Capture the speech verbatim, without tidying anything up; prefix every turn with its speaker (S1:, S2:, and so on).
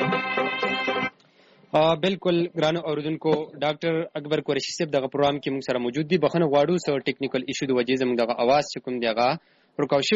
S1: بالکل ګرانو اوریدونکو ډاکټر اکبر قریشي صاحب دغه پروګرام کې موږ سره موجود دي. بخښنه غواړو سو ټیکنیکل ایشو د وجې زموږ دغه اواز چې کوم دی هغه ورکاو